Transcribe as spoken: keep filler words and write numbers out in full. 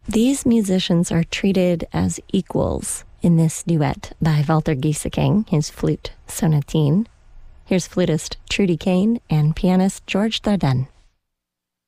These musicians are treated as equals in this duet by Walter Gieseking, his flute sonatine. Here's flutist Trudy Kane and pianist George Dardenne.